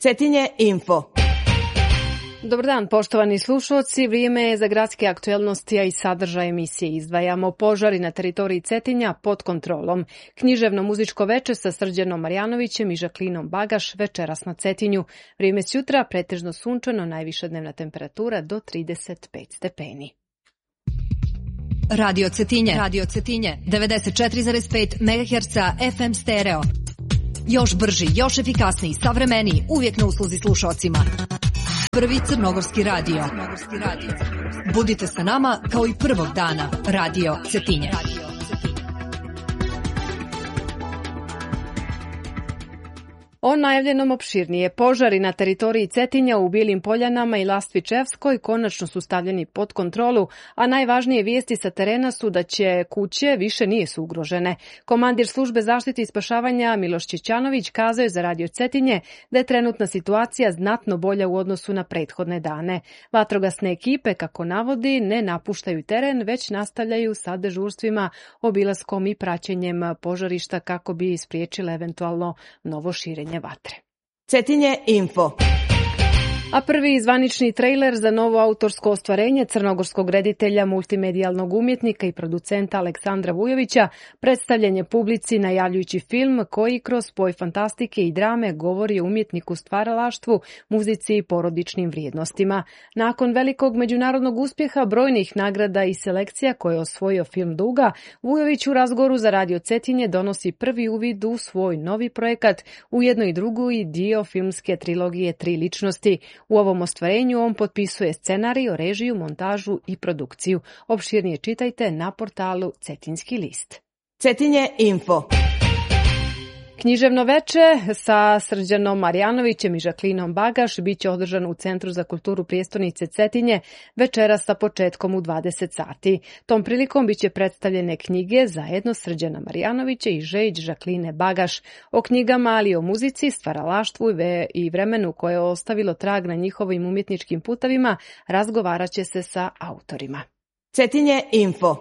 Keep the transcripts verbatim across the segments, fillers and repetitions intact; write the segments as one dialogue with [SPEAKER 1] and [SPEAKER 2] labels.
[SPEAKER 1] Cetinje info.
[SPEAKER 2] Dobar dan, poštovani slušalci. Vrijeme je za gradske aktuelnosti, a i sadržaj emisije izdvajamo. Požari na teritoriji Cetinja pod kontrolom. Književno-muzičko veče sa Srđanom Marjanovićem i Žaklinom Bagaš večeras na Cetinju. Vrijeme sutra pretežno sunčano, najviša dnevna temperatura do trideset pet stepeni.
[SPEAKER 3] Radio Cetinje, Radio Cetinje, devedeset četiri zarez pet megaherca F M stereo. Još brži, još efikasniji, savremeniji, uvijek na usluzi slušalcima. Prvi crnogorski radio. Budite sa nama kao i prvog dana. Radio Cetinje.
[SPEAKER 2] O najavljenom opširnije. Požari na teritoriji Cetinja u Bijelim Poljanama i Lastvičevskoj konačno su stavljeni pod kontrolu, a najvažnije vijesti sa terena su da će kuće više nisu ugrožene. Komandir službe zaštite i spašavanja Miloš Čićanović kazao je za Radio Cetinje da je trenutna situacija znatno bolja u odnosu na prethodne dane. Vatrogasne ekipe, kako navodi, ne napuštaju teren, već nastavljaju sa dežurstvima, obilaskom i praćenjem požarišta kako bi spriječile eventualno novo širenje vatre.
[SPEAKER 1] Cetinje info.
[SPEAKER 2] A prvi zvanični trejler za novo autorsko ostvarenje crnogorskog reditelja, multimedijalnog umjetnika i producenta Aleksandra Vujovića predstavljen je publici najavljujući film koji kroz spoj fantastike i drame govori o umjetniku stvaralaštvu, muzici i porodičnim vrijednostima. Nakon velikog međunarodnog uspjeha, brojnih nagrada i selekcija koje je osvojio film Duga, Vujović u razgovoru za Radio Cetinje donosi prvi uvid u svoj novi projekat, ujedno i drugu i dio filmske trilogije Tri ličnosti. U ovom ostvarenju on potpisuje scenarij, režiju, montažu i produkciju. Opširnije čitajte na portalu Cetinski list.
[SPEAKER 1] Cetinje info.
[SPEAKER 2] Književno veče sa Srđanom Marjanovićem i Žaklinom Bagaš biće održano u Centru za kulturu prijestolnice Cetinje večeras sa početkom u dvadeset sati. Tom prilikom biće predstavljene knjige zajedno Srđana Marjanovića i žeć Žakline Bagaš. O knjigama, ali i o muzici, stvaralaštvu i vremenu koje je ostavilo trag na njihovim umjetničkim putevima, razgovarat će se sa autorima.
[SPEAKER 1] Cetinje info.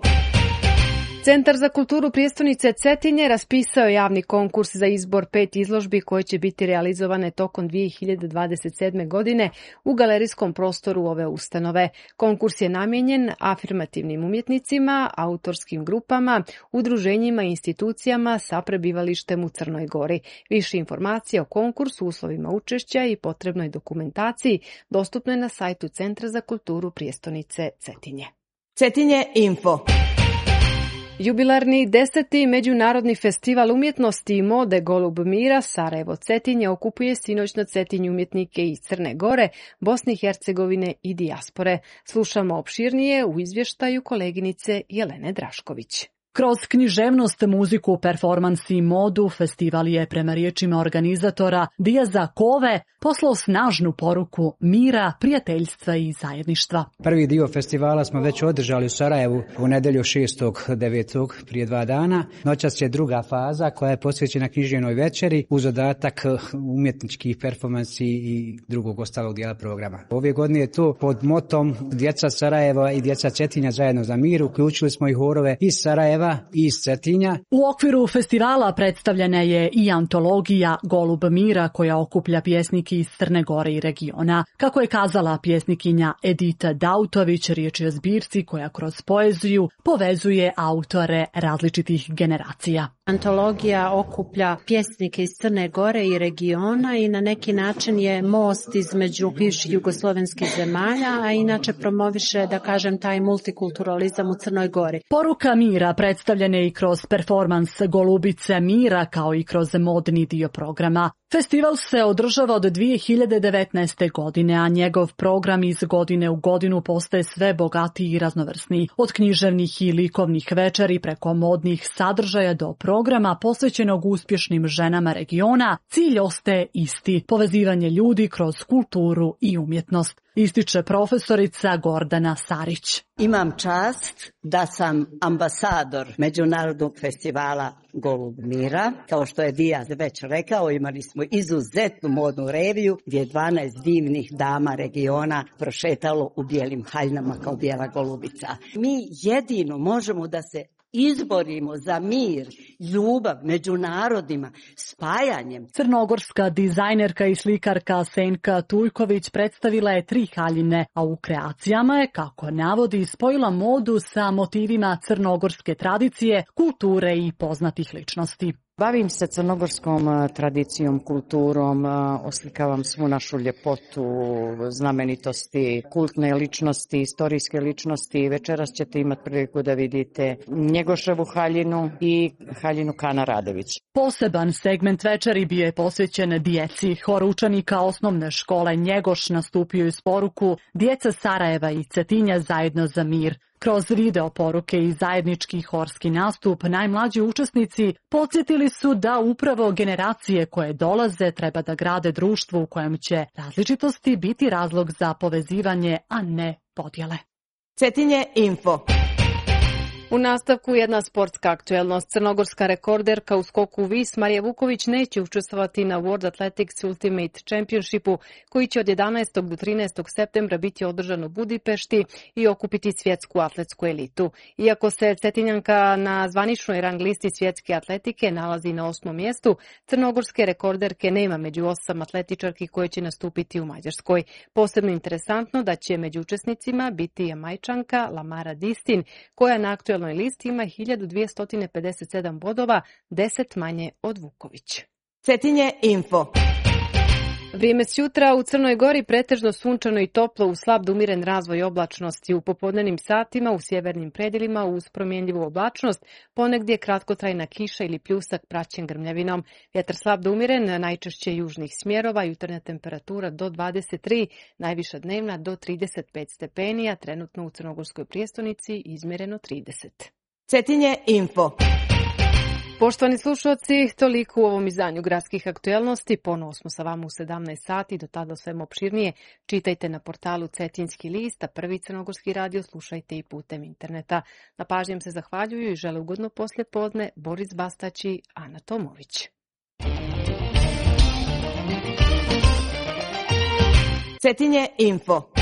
[SPEAKER 2] Centar za kulturu prijestolnice Cetinje raspisao je javni konkurs za izbor pet izložbi koje će biti realizovane tokom dvije hiljade dvadeset sedme. godine u galerijskom prostoru ove ustanove. Konkurs je namijenjen afirmativnim umjetnicima, autorskim grupama, udruženjima i institucijama sa prebivalištem u Crnoj Gori. Više informacija o konkursu, uslovima učešća i potrebnoj dokumentaciji dostupno je na sajtu Centra za kulturu prijestolnice Cetinje.
[SPEAKER 1] Cetinje info.
[SPEAKER 2] Jubilarni deseti Međunarodni festival umjetnosti i mode Golub mira Sarajevo Cetinje okupuje sinoć na Cetinju umjetnike iz Crne Gore, Bosne i Hercegovine i dijaspore. Slušamo opširnije u izvještaju koleginice Jelene Drašković.
[SPEAKER 4] Kroz književnost, muziku, performans i modu, festival je, prema riječima organizatora Dijaza Kove, poslao snažnu poruku mira, prijateljstva i zajedništva.
[SPEAKER 5] Prvi dio festivala smo već održali u Sarajevu u nedjelju šestog devetog prije dva dana. Noćas je druga faza koja je posvećena književnoj večeri uz dodatak umjetničkih performansi i drugog ostalog dijela programa. Ove godine je to pod motom Djeca Sarajeva i Djeca Cetinja zajedno za mir. Uključili smo i horove iz Sarajeva i iz Cetinja.
[SPEAKER 4] U okviru festivala predstavljena je i antologija Golub mira koja okuplja pjesnike iz Crne Gore i regiona. Kako je kazala pjesnikinja Edita Dautović, riječ je o zbirci koja kroz poeziju povezuje autore različitih generacija.
[SPEAKER 6] Antologija okuplja pjesnike iz Crne Gore i regiona i na neki način je most između bivših jugoslovenskih zemalja, a inače promoviše, da kažem, taj multikulturalizam u Crnoj Gori.
[SPEAKER 4] Poruka mira predstavljena je i kroz performans Golubice mira kao i kroz modni dio programa. Festival se održava od dvije hiljade devetnaeste. godine, a njegov program iz godine u godinu postaje sve bogatiji i raznovrsniji. Od književnih i likovnih večeri preko modnih sadržaja do programa posvećenog uspješnim ženama regiona, cilj ostaje isti, povezivanje ljudi kroz kulturu i umjetnost, ističe profesorica Gordana Sarić.
[SPEAKER 7] Imam čast da sam ambasador Međunarodnog festivala Golub mira. Kao što je Dijaz već rekao, imali smo izuzetnu modnu reviju gdje je dvanaest divnih dama regiona prošetalo u bijelim haljnama kao bijela golubica. Mi jedino možemo da se izborimo za mir, ljubav među narodima, spajanjem.
[SPEAKER 4] Crnogorska dizajnerka i slikarka Senka Tujković predstavila je tri haljine, a u kreacijama je, kako navodi, spojila modu sa motivima crnogorske tradicije, kulture i poznatih ličnosti.
[SPEAKER 8] Bavim se crnogorskom tradicijom, kulturom, oslikavam svu našu ljepotu, znamenitosti, kultne ličnosti, istorijske ličnosti. Večeras ćete imati priliku da vidite Njegoševu haljinu i haljinu Kana Radović.
[SPEAKER 4] Poseban segment večeri bio je posvećen djeci. Hor učenika osnovne škole Njegoš nastupio iz poruku Djeca Sarajeva i Cetinja zajedno za mir. Kroz video poruke i zajednički horski nastup najmlađi učesnici podsjetili su da upravo generacije koje dolaze treba da grade društvo u kojem će različitosti biti razlog za povezivanje, a ne podjele.
[SPEAKER 1] Cetinje info.
[SPEAKER 2] U nastavku jedna sportska aktuelnost. Crnogorska rekorderka u skoku vis Marija Vuković neće učestvovati na World Athletics Ultimate Championshipu koji će od jedanaestog do trinaestog septembra biti održan u Budimpešti i okupiti svjetsku atletsku elitu. Iako se Cetinjanka na zvaničnoj rang listi svjetske atletike nalazi na osmom mjestu, crnogorske rekorderke nema među osam atletičarki koje će nastupiti u Mađarskoj. Posebno interesantno da će među učesnicima biti Jamajčanka Lamara Distin koja na aktuelnoj listi ima hiljadu dvjesto pedeset sedam bodova, deset manje od Vuković.
[SPEAKER 1] Cetinje info.
[SPEAKER 2] Vrijeme s jutra u Crnoj Gori pretežno sunčano i toplo uz slab do umiren razvoj oblačnosti. U popodnevnim satima u sjevernim predjelima uz promjenljivu oblačnost, ponegdje kratkotrajna kiša ili pljusak praćen grmljavinom. Vjetar slab do umiren, najčešće južnih smjerova, jutarnja temperatura do dvadeset tri, najviša dnevna do trideset pet stepeni, a trenutno u Crnogorskoj prijestolnici izmjereno trideset.
[SPEAKER 1] Cetinje info.
[SPEAKER 2] Poštovani slušalci, toliko u ovom izdanju gradskih aktuelnosti. Ponovo smo sa vama u sedamnaest sati, do tada svemu opširnije. Čitajte na portalu Cetinjski list, a Prvi crnogorski radio slušajte i putem interneta. Na pažnjem se zahvaljuju i žele ugodno poslijepodne Boris Bastać i Ana Tomović.
[SPEAKER 1] Cetinje info.